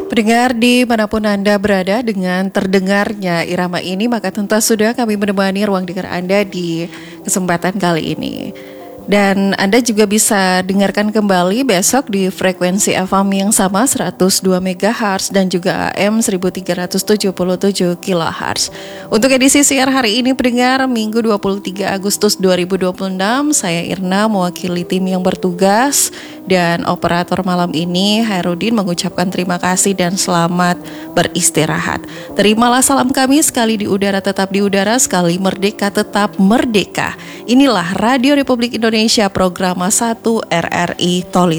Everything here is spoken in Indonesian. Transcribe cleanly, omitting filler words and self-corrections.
Pendengar dimanapun Anda berada, dengan terdengarnya irama ini maka tentu sudah kami menemani ruang dengar Anda di kesempatan kali ini. Dan Anda juga bisa dengarkan kembali besok di frekuensi FM yang sama 102 MHz dan juga AM 1377 kHz. Untuk edisi siar hari ini pendengar Minggu 23 Agustus 2026, saya Irna mewakili tim yang bertugas dan operator malam ini Hairudin mengucapkan terima kasih dan selamat beristirahat. Terimalah salam kami, sekali di udara tetap di udara, sekali merdeka tetap merdeka. Inilah Radio Republik Indonesia, program 1 RRI Tolita.